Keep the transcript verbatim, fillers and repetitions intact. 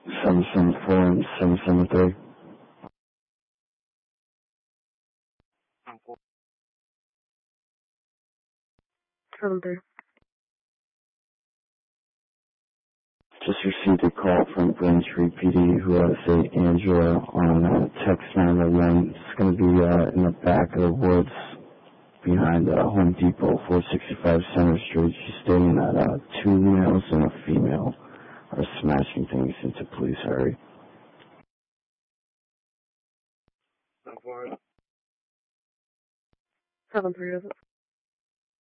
seven seven four and seven seven three. seven three. Just received a call from Braintree P D who has a Angela on uh, text nine one one. It's going to be uh, in the back of the woods behind uh, Home Depot, four sixty-five Center Street. She's stating that uh, two males and a female are smashing things into police. Hurry. seven three, is it?